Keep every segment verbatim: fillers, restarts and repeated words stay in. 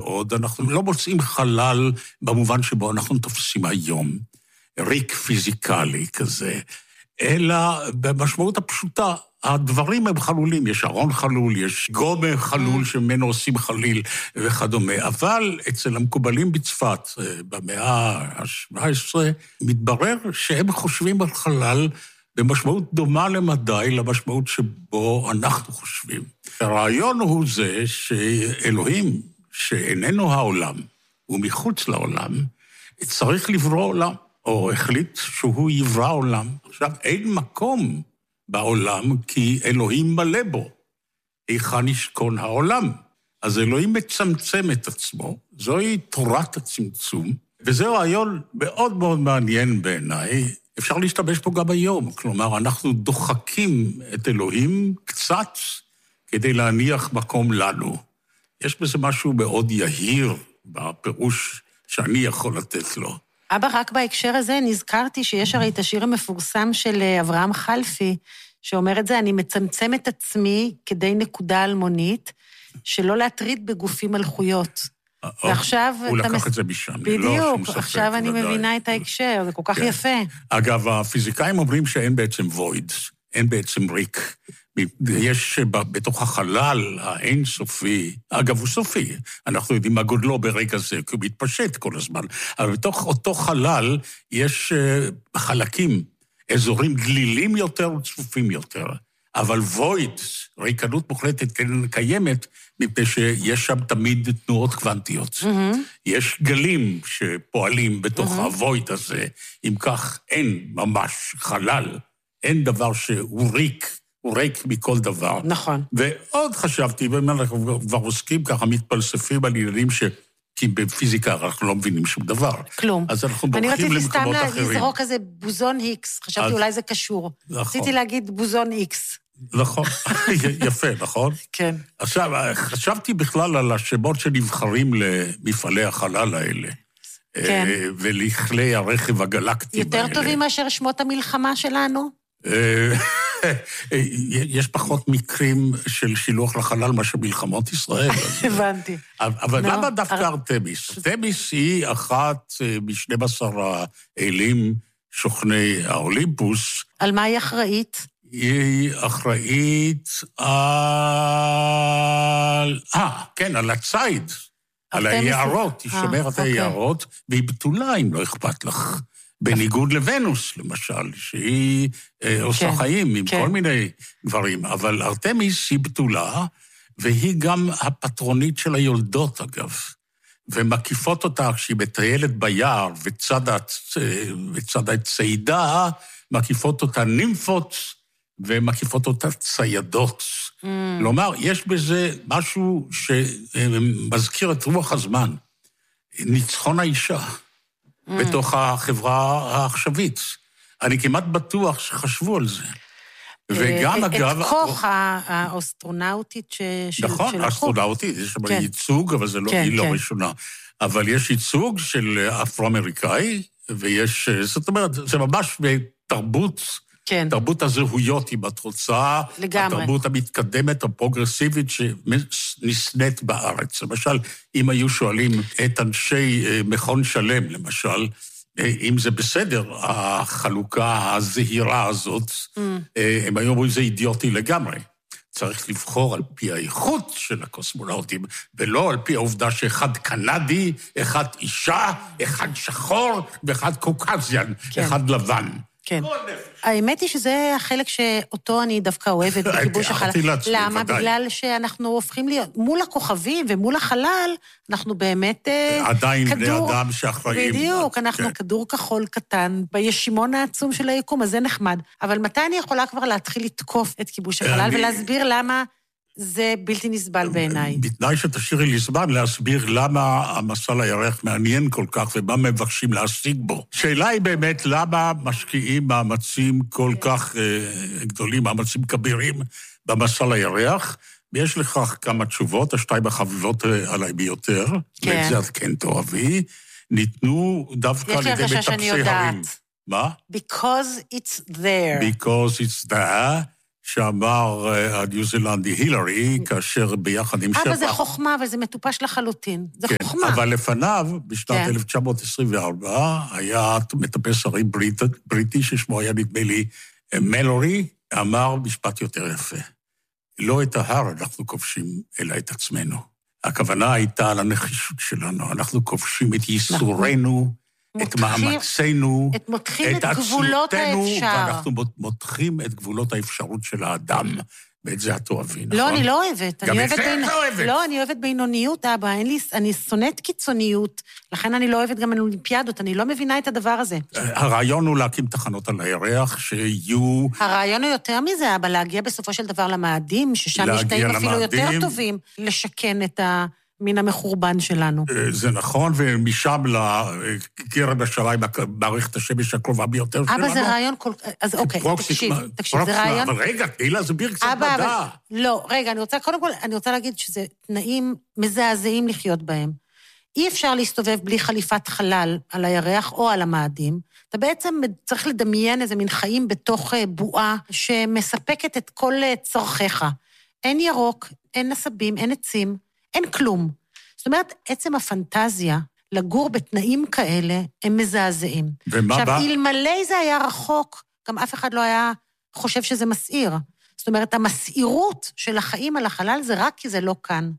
מאוד, אנחנו לא מוצאים חלל במובן שבו אנחנו תופסים היום, ריק פיזיקלי כזה, אלא במשמעות הפשוטה, הדברים הם חלולים, יש ארון חלול, יש גובה חלול שממנו עושים חליל וכדומה, אבל אצל המקובלים בצפת, במאה ה-שבע עשרה, מתברר שהם חושבים על חלל במשמעות דומה למדי למשמעות שבו אנחנו חושבים. הרעיון הוא זה שאלוהים, שאיננו העולם, הוא מחוץ לעולם, צריך לברוא עולם, או החליט שהוא יברא עולם. עכשיו, אין מקום בעולם, כי אלוהים מלא בו. היכן ישכון העולם? אז אלוהים מצמצם את עצמו, זוהי תורת הצמצום, וזה רעיון מאוד מאוד מעניין בעיניי, אפשר להשתמש פה גם היום, כלומר, אנחנו דוחקים את אלוהים קצת כדי להניח מקום לנו. יש בזה משהו מאוד יהיר בפירוש שאני יכול לתת לו. אבא, רק בהקשר הזה נזכרתי שיש הרי את השיר המפורסם של אברהם חלפי, שאומר את זה, אני מצמצם את עצמי כדי נקודה אלמונית, שלא להטריד בגופים מלכויות. ועכשיו... הוא לקח את זה משם. בדיוק, עכשיו אני מבינה את ההקשר, זה כל כך יפה. אגב, הפיזיקאים אומרים שאין בעצם וויד, אין בעצם ריק. יש בתוך החלל האינסופי, אגב הוא סופי, אנחנו יודעים מה גודלו ברגע זה, כי הוא מתפשט כל הזמן, אבל בתוך אותו חלל יש חלקים, אזורים גלילים יותר וצפופים יותר, אבל וויד, ריקנות מוחלטת קיימת, מפני שיש שם תמיד תנועות קוונטיות. Mm-hmm. יש גלים שפועלים בתוך mm-hmm. הוויד הזה, אם כך אין ממש חלל, אין דבר שהוא ריק, הוא ריק מכל דבר. נכון. ועוד חשבתי, ואנחנו כבר עוסקים ככה, מתפלספים על עניינים ש... כי בפיזיקה אנחנו לא מבינים שום דבר. כלום. אז אנחנו בורחים למקומות אחרים. אני רציתי סתם לזרוק איזה בוזון איקס, חשבתי אז... אולי זה קשור. נכון. רציתי להגיד בוזון איקס. נכון, יפה, נכון? כן. עכשיו, חשבתי בכלל על השמות שנבחרים למפעלי החלל האלה. כן. ולכלי הרכב הגלקטיים יותר האלה. יותר טובים מאשר שמות המלחמה שלנו? יש פחות מקרים של שילוח לחלל מאשר מלחמות ישראל. הבנתי. אבל למה דווקא ארתמיס? ארתמיס היא אחת משנים עשר האלים שוכני האולימפוס. על מה היא אחראית? היא אחראית על... אה, כן, על הציד. על היערות, היא שומרת היערות, והיא בתולה אם לא אכפת לך. בניגוד לוונוס, למשל, שהיא עושה חיים עם כל מיני דברים, אבל ארתמיס היא בתולה, והיא גם הפטרונית של היולדות, אגב, ומקיפות אותה כשהיא מטיילת ביער, וצד הצעידה, מקיפות אותה נימפות, ומקיפות אותה ציידות. כלומר, יש בזה משהו שמזכיר את רוח הזמן, ניצחון האישה. בתוך החברה העכשווית. אני כמעט בטוח שחשבו על זה. וגם אגב... את כוח האסטרונאוטית שלקחו. נכון, האסטרונאוטית, יש שם ייצוג, אבל זה לא ראשונה. אבל יש ייצוג של אפרו-אמריקאי, ויש, זאת אומרת, זה ממש בתרבות, תרבות הזהויות, אם את רוצה, התרבות המתקדמת, הפרוגרסיבית, שנסנית בארץ. למשל, אם היו שואלים את אנשי מכון שלם, למשל, אם זה בסדר, החלוקה הזהירה הזאת, הם היו אומרים, זה אידיוטי לגמרי. צריך לבחור על פי האיכות של הקוסמונאוטים, ולא על פי העובדה שאחד קנדי, אחד אישה, אחד שחור, ואחד קוקזיאן, אחד לבן. כן. האמת היא שזה החלק שאותו אני דווקא אוהבת בכיבוש החלל. למה? בגלל שאנחנו הופכים להיות, מול הכוכבים ומול החלל, אנחנו באמת עדיין בני אדם שאחראים. בדיוק, אנחנו כדור כחול קטן, בישימון העצום של היקום, אז זה נחמד. אבל מתי אני יכולה כבר להתחיל לתקוף את כיבוש החלל ולהסביר למה זה בלתי נסבל בעיניי? בתנאי שתשאירי לי זמן להסביר למה המסע לירח מעניין כל כך ומה מבקשים להשיג בו. שאלה היא באמת למה משקיעים מאמצים כל כך גדולים, מאמצים כבירים במסע לירח, ויש לכך כמה תשובות, השתיים החביבות עליי ביותר, ואת זה את כן תאהבי, ניתנו דווקא על ידי מטפסי הרים. מה? Because it's there. Because it's there. שאמר הניו זילנדי הילרי, כאשר ביחד עם שבח... אבל זה חוכמה, וזה מטופש לחלוטין. זה כן, חוכמה. אבל לפניו, בשנת כן. אלף תשע מאות עשרים וארבע, היה מטפס הרי בריט, בריטי, ששמו היה נדמה לי מלורי, אמר משפט יותר יפה. לא את ההר אנחנו כובשים, אלא את עצמנו. הכוונה הייתה על הנחישות שלנו. אנחנו כובשים את ייסורנו, את מאמצינו, את מותחים את גבולות האפשר. ואנחנו מותחים את גבולות האפשרות של האדם. ואת זה את אוהבי, נכון? לא, אני לא אוהבת. גם את זה את אוהבת. לא, אני אוהבת בינוניות, אבא. אין לי, אני שונאת קיצוניות, לכן אני לא אוהבת גם אולימפיאדות, אני לא מבינה את הדבר הזה. הרעיון הוא להקים תחנות על הירח, שיהיו... הרעיון הוא יותר מזה, אבא, להגיע בסופו של דבר למאדים, ששם יש תאים אפילו יותר טובים, לשכן את ה... מן המחורבן שלנו. זה נכון, ומשם לקרן השמיים, מערכת השמש הקרובה ביותר שלנו. אבא, זה רעיון כל... אז אוקיי, תקשיב, תקשיב, זה רעיון... אבל רגע, תהי להסביר קצת מדע. לא, רגע, אני רוצה, קודם כל, אני רוצה להגיד שזה תנאים מזעזעים לחיות בהם. אי אפשר להסתובב בלי חליפת חלל על הירח או על המאדים. אתה בעצם צריך לדמיין איזה מין חיים בתוך בועה שמספקת את כל צורכיך. אין ירוק, אין נסבים, אין עצים. אין כלום. זאת אומרת, עצם הפנטזיה לגור בתנאים כאלה, הם מזעזעים. ומה עכשיו, בא? אלמלא זה היה רחוק, גם אף אחד לא היה חושב שזה מסעיר. זאת אומרת, המסעירות של החיים על החלל זה רק כי זה לא כאן.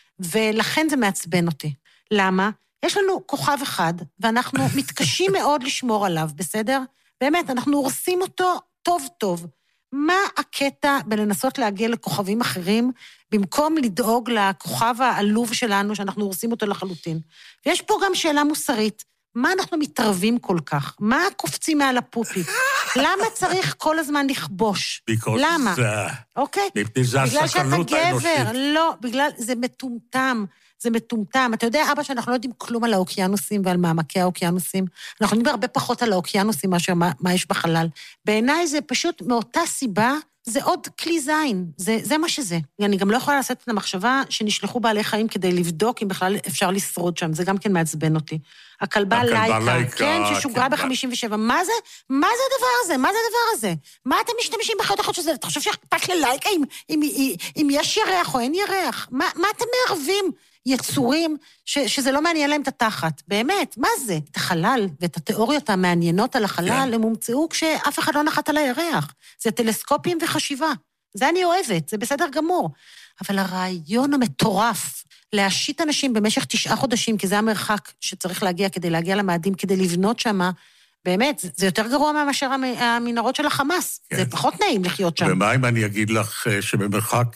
ולכן זה מעצבן אותי. למה? יש לנו כוכב אחד, ואנחנו מתקשים מאוד לשמור עליו, בסדר? באמת, אנחנו הורסים אותו טוב טוב. מה הקטע בלנסות להגיע לכוכבים אחרים, במקום לדאוג לכוכב העלוב שלנו, שאנחנו הורסים אותו לחלוטין? ויש פה גם שאלה מוסרית, מה אנחנו מתערבים כל כך? מה קופצים מעל הפופית? למה צריך כל הזמן לכבוש? למה? אוקיי? בגלל שאתה גבר, לא, בגלל, זה מטומטם. זה מטומטם. אתה יודע, אבא, שאנחנו לא יודעים כלום על האוקיינוסים ועל מעמקי האוקיינוסים. אנחנו יודעים הרבה פחות על האוקיינוסים מאשר מה, מה יש בחלל. בעיניי זה פשוט מאותה סיבה, זה עוד כלי זין. זה, זה מה שזה. אני גם לא יכולה לעשות את המחשבה שנשלחו בעלי חיים כדי לבדוק אם בכלל אפשר לשרוד שם. זה גם כן מעצבן אותי. הכלבה לייקה, כן, ששוגרה ב-חמישים ושבע. מה זה? מה זה הדבר הזה? מה זה הדבר הזה? מה אתם משתמשים בחיות אחת שזה? אתה חושב שאכפת ללייקה אם, אם, אם, אם יש ירח או אין ירח? מה, מה אתם מערבים? יצורים ש, שזה לא מעניין להם את התחת. באמת, מה זה? את החלל ואת התיאוריות המעניינות על החלל, הם הומצאו כשאף אחד לא נחת על הירח. זה טלסקופים וחשיבה. זה אני אוהבת, זה בסדר גמור. אבל הרעיון המטורף, להשית אנשים במשך תשעה חודשים, כי זה המרחק שצריך להגיע כדי להגיע למאדים, כדי לבנות שמה, באמת, זה יותר גרוע מאשר המנהרות של החמאס. כן. זה פחות נעים לחיות שם. ומה אם אני אגיד לך שבמרחק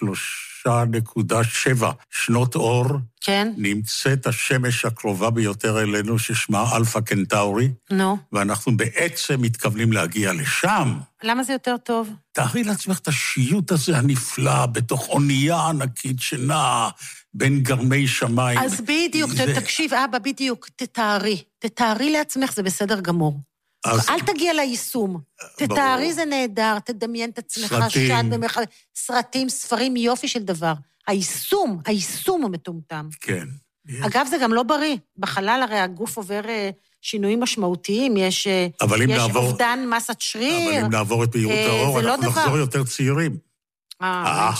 שלושה נקודה שבע שנות אור, כן. נמצאת השמש הקרובה ביותר אלינו, ששמה אלפא קנטאורי, נו. ואנחנו בעצם מתכוונים להגיע לשם. למה זה יותר טוב? תארי לעצמך את השיוט הזה הנפלא, בתוך אונייה ענקית שנעה, בין גרמי שמיים. אז בדיוק, זה... תקשיב, אבא, בדיוק, תתארי. תתארי לעצמך, זה בסדר גמור. אז... אל תגיע ליישום. ברור. תתארי זה נהדר, תדמיין את עצמך שד במרחב... סרטים, ספרים, יופי של דבר. היישום, היישום הוא מטומטם. כן. אגב, זה גם לא בריא. בחלל הרי הגוף עובר שינויים משמעותיים, יש, יש נעבור... אובדן מסת שריר. אבל אם נעבור את מהירות האור, אנחנו נחזור יותר צעירים. אה,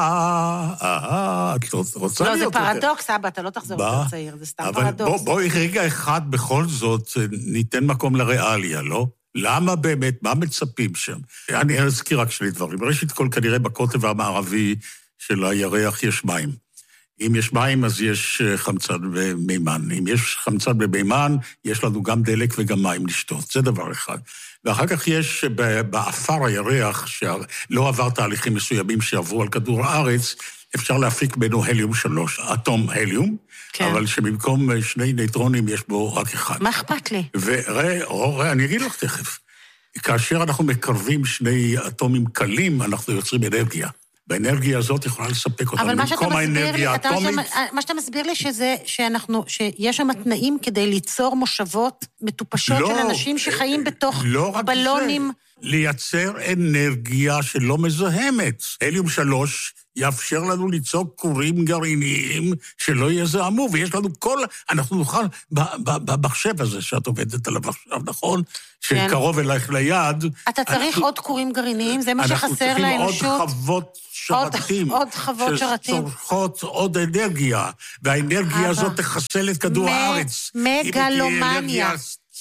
אה, אה, את רוצה להיות... לא, זה פרדוקס, אבא, אתה לא תחזור יותר צעיר, זה סתם פרדוקס. אבל בואי רגע אחד בכל זאת, ניתן מקום לריאליה, לא? למה באמת, מה מצפים שם? אני אזכיר רק שני דברים. ראשית כל, כנראה בקוטב המערבי של הירח יש מים. אם יש מים, אז יש חמצן ומימן. אם יש חמצן ומימן, יש לנו גם דלק וגם מים לשתות. זה דבר אחד. ואחר כך יש באפר הירח, שלא עבר תהליכים מסוימים שעברו על כדור הארץ, אפשר להפיק בינו הליום שלוש, אטום הליום, כן. אבל שבמקום שני נייטרונים יש בו רק אחד. מה אכפת לי? וראה, ראה, אני אגיד לך תכף, כאשר אנחנו מקרבים שני אטומים קלים, אנחנו יוצרים אנרגיה. באנרגיה הזאת יכולה לספק אותנו. אבל מה שאתה מסביר לי, אתה, מה שאתה מסביר לי שזה, שאנחנו, שיש שם תנאים כדי ליצור מושבות מטופשות לא, של אנשים שחיים בתוך לא בלונים לייצר אנרגיה שלא מזוהמת. הליום שלוש יאפשר לנו ליצור כורים גרעיניים שלא יזהמו, ויש לנו כל... אנחנו נוכל, במחשב הזה שאת עובדת עליו עכשיו, נכון? שקרוב אלייך ליד. אתה צריך עוד כורים גרעיניים? זה מה שחסר לאנושות? אנחנו צריכים עוד חוות שרתים. עוד חוות שרתים. שצורכות עוד אנרגיה, והאנרגיה הזאת תחסל את כדור הארץ. מגלומניה.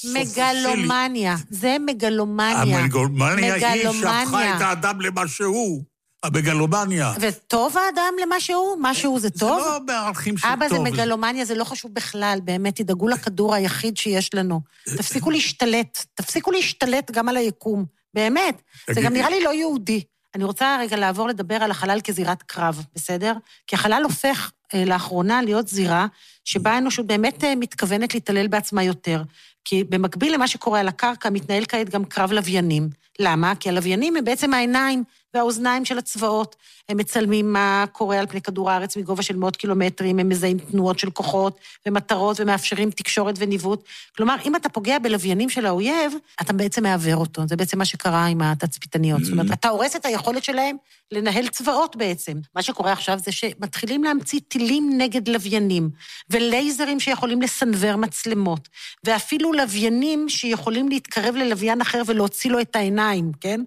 מגלומניה. זה מגלומניה. המגלומניה היא שהפכה את האדם למה שהוא. המגלומניה. וטוב האדם למה שהוא? מה שהוא זה טוב? זה לא בערכים של טוב. אבא זה מגלומניה, זה לא חשוב בכלל, באמת, תדאגו לכדור היחיד שיש לנו. תפסיקו להשתלט, תפסיקו להשתלט גם על היקום. באמת. זה גם נראה לי לא יהודי. אני רוצה רגע לעבור לדבר על החלל כזירת קרב, בסדר? כי החלל הופך לאחרונה להיות זירה שבה האנושות באמת מתכוונת להתעלל בעצמה יותר. כי במקביל למה שקורה על הקרקע, מתנהל כעת גם קרב לוויינים. למה? כי הלוויינים הם בעצם העיניים והאוזניים של הצבאות. הם מצלמים מה קורה על פני כדור הארץ מגובה של מאות קילומטרים, הם מזהים תנועות של כוחות ומטרות ומאפשרים תקשורת וניווט. כלומר, אם אתה פוגע בלוויינים של האויב, אתה בעצם מעבר אותו. זה בעצם מה שקרה עם התצפיתניות. זאת אומרת, אתה הורס את היכולת שלהם לנהל צבאות בעצם. מה שקורה עכשיו זה שמתחילים להמציא טילים נגד לוויינים, ולייזרים שיכולים לסנבר מצלמות, ואפילו לוויינים שיכולים להתקרב ללוויין אחר ולהוציא לו את העיניים, כן?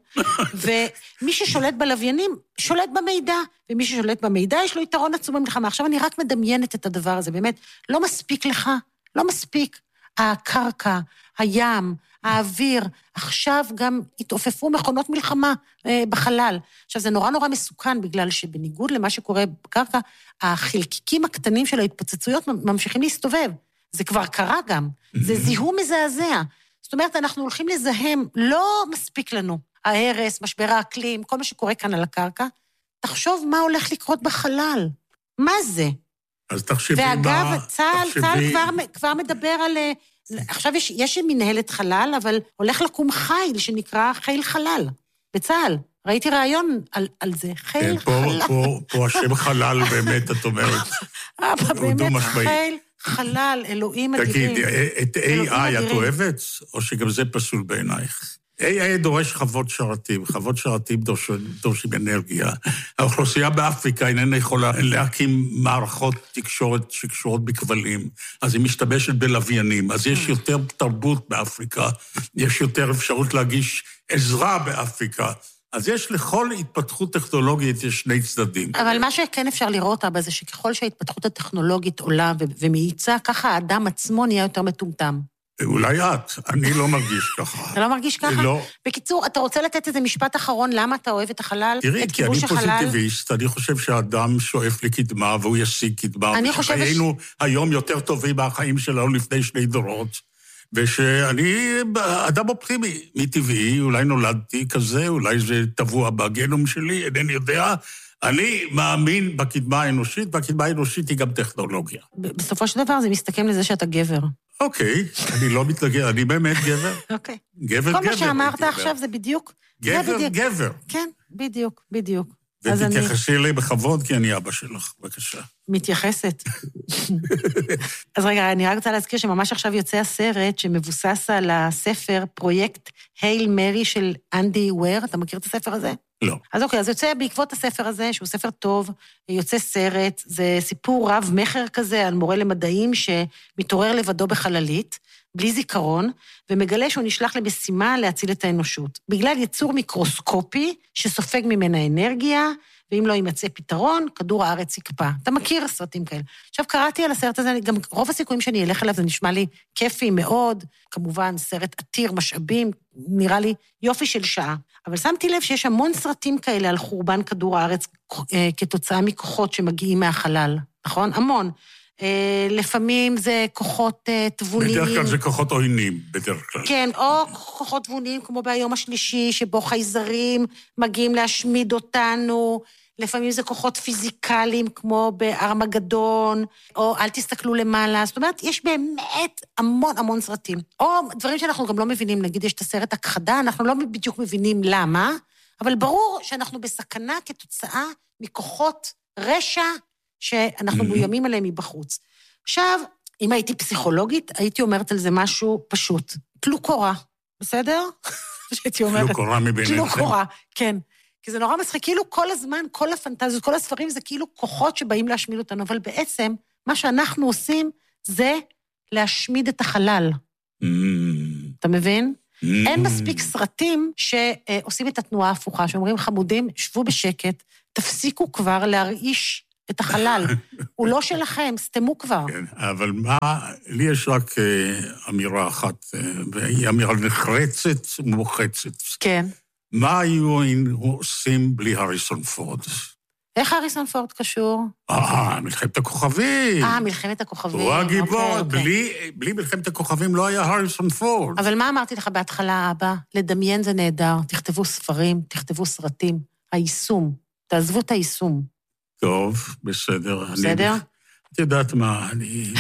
ומי ששולט בלוויינים, שולט במידע, ומי ששולט במידע יש לו יתרון עצום במלחמה. עכשיו אני רק מדמיינת את הדבר הזה, באמת, לא מספיק לך, לא מספיק. הקרקע, הים, האוויר, עכשיו גם התעופפו מכונות מלחמה אה, בחלל. עכשיו זה נורא נורא מסוכן, בגלל שבניגוד למה שקורה בקרקע, החלקיקים הקטנים של ההתפוצצויות ממשיכים להסתובב. זה כבר קרה גם, זה זיהום מזעזע. זאת אומרת, אנחנו הולכים לזהם, לא מספיק לנו. ההרס, משבר האקלים, כל מה שקורה כאן על הקרקע, תחשוב מה הולך לקרות בחלל. מה זה? אז תחשבי מה... ואגב, צה"ל, תחשבי... צה"ל כבר, כבר מדבר על... עכשיו יש, יש מנהלת חלל, אבל הולך לקום חיל שנקרא חיל חלל, בצה"ל. ראיתי רעיון על, על זה, חיל כן, פה, חלל. פה, פה השם חלל באמת, את אומרת. אבא, באמת, חיל חלל, אלוהים אדירים. תגיד, את איי איי את אוהבת? או שגם זה פסול בעינייך? איי איי דורש חוות שרתים, חוות שרתים דורשים אנרגיה. האוכלוסייה באפריקה איננה יכולה להקים מערכות תקשורת שקשורות בכבלים, אז היא משתמשת בלוויינים, אז יש יותר תרבות באפריקה, יש יותר אפשרות להגיש עזרה באפריקה, אז יש לכל התפתחות טכנולוגית יש שני צדדים. אבל מה שכן אפשר לראות אבא זה שככל שההתפתחות הטכנולוגית עולה ומאיצה, ככה האדם עצמו נהיה יותר מטומטם. אולי את, אני לא מרגיש ככה. אתה לא מרגיש ככה? לא. בקיצור, אתה רוצה לתת איזה משפט אחרון, למה אתה אוהב את החלל? תראי, כי אני פוזיטיביסט, אני חושב שהאדם שואף לקדמה, והוא ישיג קדמה. אני חושבת... וחיינו היום יותר טובים מהחיים שלנו לפני שני דורות, ושאני אדם אופטימי, מטבעי, אולי נולדתי כזה, אולי זה טבוע בגנום שלי, אינני יודע, אני מאמין בקדמה האנושית, והקדמה האנושית היא גם טכנולוגיה. בסופו של דבר זה מסתכם לזה שאתה גבר. אוקיי, אני לא מתנגד, אני באמת גבר. אוקיי. גבר, גבר. כל מה שאמרת עכשיו זה בדיוק. גבר, גבר. כן, בדיוק, בדיוק. ותתייחסי לי בכבוד, כי אני אבא שלך, בבקשה. מתייחסת. אז רגע, אני רק רוצה להזכיר שממש עכשיו יוצא הסרט שמבוסס על הספר, פרויקט הייל מרי של אנדי וויר, אתה מכיר את הספר הזה? לא. אז אוקיי, אז יוצא בעקבות הספר הזה, שהוא ספר טוב, יוצא סרט, זה סיפור רב מחר כזה על מורה למדעים שמתעורר לבדו בחללית, בלי זיכרון, ומגלה שהוא נשלח למשימה להציל את האנושות. בגלל יצור מיקרוסקופי שסופג ממנה אנרגיה, ואם לא יימצא פתרון, כדור הארץ יקפא. אתה מכיר סרטים כאלה. עכשיו קראתי על הסרט הזה, גם רוב הסיכויים שאני אלך אליו, זה נשמע לי כיפי מאוד, כמובן סרט עתיר משאבים, נראה לי יופי של שעה. אבל שמתי לב שיש המון סרטים כאלה על חורבן כדור הארץ, כתוצאה מכוחות שמגיעים מהחלל, נכון? המון. לפעמים זה כוחות תבוניים. בדרך כלל זה כוחות עוינים, בדרך כלל. כן, או כוחות תבוניים, כמו ביום השלישי, שבו חייזרים מגיעים להשמיד אותנו, לפעמים זה כוחות פיזיקליים, כמו בארמגדון, או אל תסתכלו למעלה, זאת אומרת, יש באמת המון המון סרטים. או דברים שאנחנו גם לא מבינים, נגיד יש את הסרט הכחדה, אנחנו לא בדיוק מבינים למה, אבל ברור שאנחנו בסכנה כתוצאה מכוחות רשע, שאנחנו מאוימים עליהם מבחוץ. עכשיו, אם הייתי פסיכולוגית, הייתי אומרת על זה משהו פשוט. טלו קורה, בסדר? שהייתי אומרת. כאילו קורה מבין כאילו קורה, כן. כי זה נורא מצחיק, כאילו כל הזמן, כל הפנטזיות, כל הספרים, זה כאילו כוחות שבאים להשמיד אותנו, אבל בעצם, מה שאנחנו עושים, זה להשמיד את החלל. Mm. אתה מבין? Mm. אין מספיק סרטים שעושים את התנועה ההפוכה, שאומרים, חמודים, שבו בשקט, תפסיקו כבר להרעיש את החלל. הוא לא שלכם, סתמו כבר. כן, אבל מה, לי יש רק uh, אמירה אחת, uh, והיא אמירה נחרצת ומוחצת. כן. מה היו עושים בלי הריסון פורד? איך הריסון פורד קשור? אה, מלחמת הכוכבים. אה, מלחמת הכוכבים. הוא הגיבור, אוקיי, אוקיי. בלי, בלי מלחמת הכוכבים לא היה הריסון פורד. אבל מה אמרתי לך בהתחלה, אבא? לדמיין זה נהדר, תכתבו ספרים, תכתבו סרטים. היישום, תעזבו את היישום. טוב, בסדר. בסדר? אני, את יודעת מה, אני...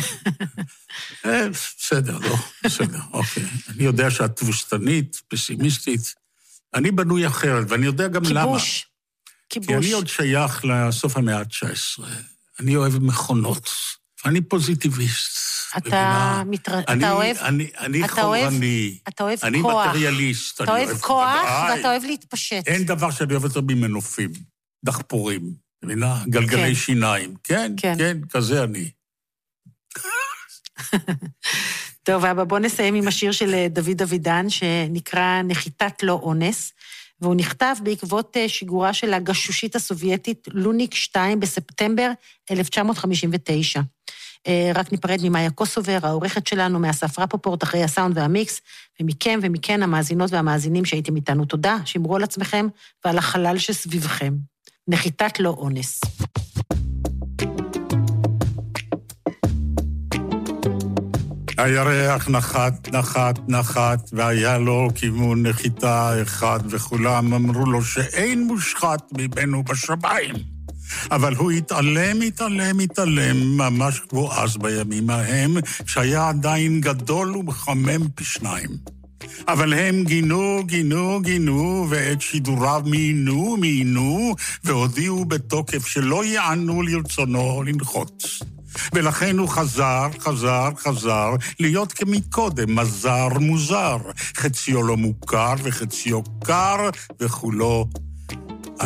בסדר, לא, בסדר, אוקיי. אני יודע שאת תבוסתנית, פסימיסטית. אני בנוי אחרת, ואני יודע גם למה. כיבוש. כיבוש. כי אני עוד שייך לסוף המאה ה-תשע עשרה. אני אוהב מכונות, ואני פוזיטיביסט. אתה מתר... אני, אתה אוהב... אני, אני אתה חורני. אוהב... אתה אוהב אני כוח. מטריאליסט. אתה אוהב כוח, ואתה אוהב להתפשט. אין דבר שאני אוהב יותר ממנופים, דחפורים, מבינה? גלגלי שיניים. כן, כן, כזה אני. טוב, אבא, בוא נסיים עם השיר של דוד דוידן, שנקרא נחיתת לא אונס, והוא נכתב בעקבות שיגורה של הגשושית הסובייטית לוניק שתיים בספטמבר אלף תשע מאות חמישים ותשע. רק ניפרד ממאיה קוסובר, העורכת שלנו, מאסף רפופורט, אחרי הסאונד והמיקס, ומכם ומכן המאזינות והמאזינים שהייתם איתנו. תודה, שמרו על עצמכם ועל החלל שסביבכם. נחיתת לא אונס. הירח נחת, נחת, נחת, והיה לו כיוון נחיתה אחד, וכולם אמרו לו שאין מושחת מבנו בשמיים. אבל הוא התעלם, התעלם, התעלם, ממש כמו אז בימים ההם, שהיה עדיין גדול ומחמם פי שניים. אבל הם גינו, גינו, גינו, ואת שידוריו מינו, מינו, והודיעו בתוקף שלא יענו לרצונו לנחות. ולכן הוא חזר, חזר, חזר, להיות כמקודם, מזר מוזר, חציו לא מוכר וחציו קר, וכולו